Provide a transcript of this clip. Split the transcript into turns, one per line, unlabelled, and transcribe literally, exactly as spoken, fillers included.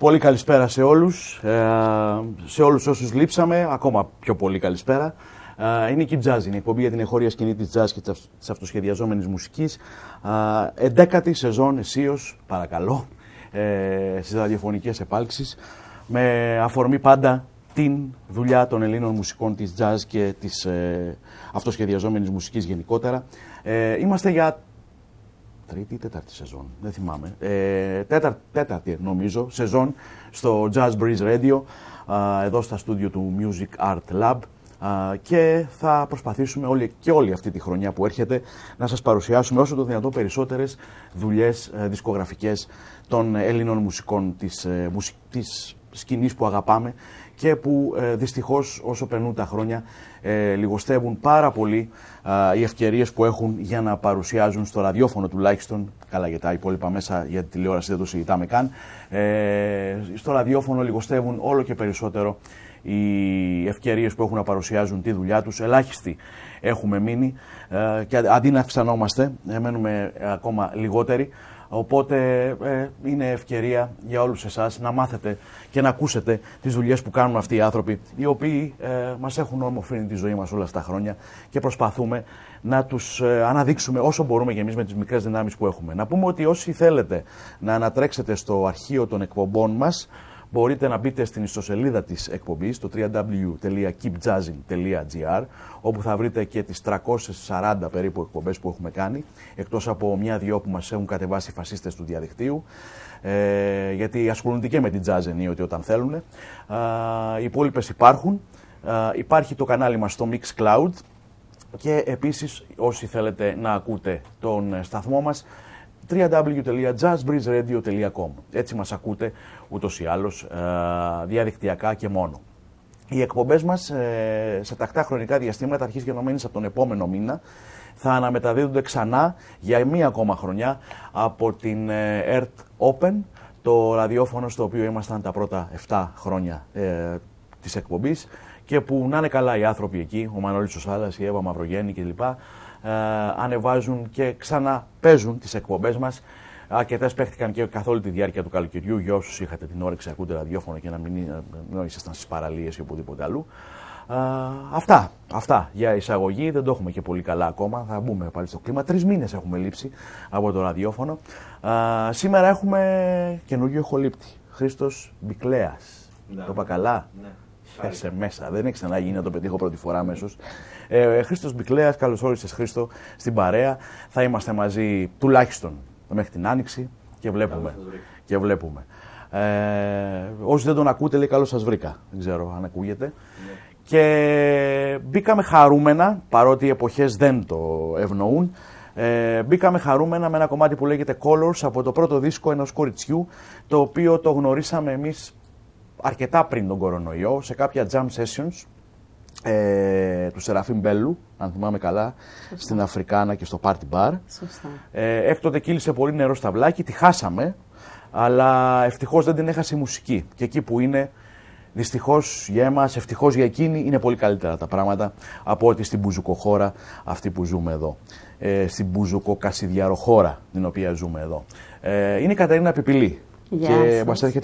Πολύ καλησπέρα σε όλους, σε όλους όσους λείψαμε, ακόμα πιο πολύ καλησπέρα. Είναι η Keep Jazz, είναι η εκπομπή για την εγχώρια σκηνή της jazz και της αυτοσχεδιαζόμενης μουσικής. Εντέκατη σεζόν αισίως, παρακαλώ, στις ραδιοφωνικές επάλξεις, με αφορμή πάντα την δουλειά των Ελλήνων μουσικών της jazz και της αυτοσχεδιαζόμενης μουσικής γενικότερα. Είμαστε για τρίτη ή τέταρτη σεζόν, δεν θυμάμαι. Ε, τέταρτη, τέταρτη νομίζω, σεζόν στο Jazz Breeze Radio, α, εδώ στα στούντιο του Music Art Lab, α, και θα προσπαθήσουμε όλη, και όλη αυτή τη χρονιά που έρχεται να σας παρουσιάσουμε όσο το δυνατόν περισσότερες δουλειές ε, δισκογραφικές των Ελλήνων μουσικών της, ε, μουσικ, της σκηνής που αγαπάμε και που ε, δυστυχώς όσο περνούν τα χρόνια ε, λιγοστεύουν πάρα πολύ ε, οι ευκαιρίες που έχουν για να παρουσιάζουν στο ραδιόφωνο τουλάχιστον, καλά για τα υπόλοιπα μέσα για τη τηλεόραση δεν το συζητάμε καν, ε, στο ραδιόφωνο λιγοστεύουν όλο και περισσότερο οι ευκαιρίες που έχουν να παρουσιάζουν τη δουλειά τους. Ελάχιστοι έχουμε μείνει ε, και αντί να αυξανόμαστε, μένουμε ακόμα λιγότεροι. Οπότε ε, είναι ευκαιρία για όλους εσάς να μάθετε και να ακούσετε τις δουλειές που κάνουν αυτοί οι άνθρωποι, οι οποίοι ε, μας έχουν ομοφρύνει τη ζωή μας όλα αυτά τα χρόνια και προσπαθούμε να τους ε, αναδείξουμε όσο μπορούμε και εμείς με τις μικρές δυνάμεις που έχουμε. Να πούμε ότι όσοι θέλετε να ανατρέξετε στο αρχείο των εκπομπών μας, μπορείτε να μπείτε στην ιστοσελίδα της εκπομπής, το double-u double-u double-u τελεία keep jazzing τελεία gr, όπου θα βρείτε και τις τριακόσιες σαράντα περίπου εκπομπές που έχουμε κάνει, εκτός από μια-δυο που μας έχουν κατεβάσει οι φασίστες του διαδικτύου, ε, γιατί ασχολούνται και με την jazz ενίοτε όταν θέλουν. Ε, οι υπόλοιπες υπάρχουν. Ε, υπάρχει το κανάλι μας στο Mixcloud και επίσης όσοι θέλετε να ακούτε τον σταθμό μας, double-u double-u double-u τελεία jazz breeze radio τελεία com. Έτσι μας ακούτε ούτως ή άλλως διαδικτυακά και μόνο. Οι εκπομπές μας σε τακτά χρονικά διαστήματα, αρχής γενομένης από τον επόμενο μήνα, θα αναμεταδίδονται ξανά για μία ακόμα χρονιά από την Earth Open, το ραδιόφωνο στο οποίο ήμασταν τα πρώτα επτά χρόνια ε, της εκπομπής και που να είναι καλά οι άνθρωποι εκεί, ο Μανώλης ο Σάλας, η Εύα Μαυρογέννη κλπ. Ε, ανεβάζουν και ξαναπαίζουν τις εκπομπές μας. Αρκετές παίχτηκαν και καθ' όλη τη διάρκεια του καλοκαιριού για όσους είχατε την όρεξη να ακούτε ραδιόφωνο και να μην, να ήσασταν στις παραλίες ή οπουδήποτε αλλού. Ε, αυτά, αυτά για εισαγωγή. Δεν το έχουμε και πολύ καλά ακόμα. Θα μπούμε πάλι στο κλίμα. Τρεις μήνες έχουμε λείψει από το ραδιόφωνο. Ε, σήμερα έχουμε καινούργιο ηχολήπτη. Χρήστος Μπικλέας. Ναι. Το είπα καλά. Ναι. Χάσε μέσα. Δεν έχει ξαναγίνει να το πετύχω πρώτη φορά αμέσως. Ε, Χρήστος Μπικλέας, καλώς όρισες Χρήστο στην παρέα. Θα είμαστε μαζί τουλάχιστον μέχρι την Άνοιξη και βλέπουμε. Και βλέπουμε. Ε, όσοι δεν τον ακούτε, λέει καλώς σας βρήκα. Δεν ξέρω αν ακούγεται. Ναι. Και μπήκαμε χαρούμενα, παρότι οι εποχές δεν το ευνοούν, ε, μπήκαμε χαρούμενα με ένα κομμάτι που λέγεται Colors από το πρώτο δίσκο ενός κοριτσιού, το οποίο το γνωρίσαμε εμείς αρκετά πριν τον κορονοϊό, σε κάποια jam sessions ε, του Σεραφείμ Μπέλου, αν θυμάμαι καλά, σωστά, στην Αφρικάνα και στο Party Bar. Ε, έκτοτε κύλησε πολύ νερό στα βλάκι, τη χάσαμε, αλλά ευτυχώς δεν την έχασε η μουσική. Και εκεί που είναι, δυστυχώς για εμάς, ευτυχώς για εκείνη, είναι πολύ καλύτερα τα πράγματα από ότι στην μπουζουκοχώρα αυτή που ζούμε εδώ. Ε, στην μπουζουκοκασιδιαροχώρα την οποία ζούμε εδώ. Ε, είναι η Καταρίνα Πιπηλή.
Γεια
και
σας.
μας έρχεται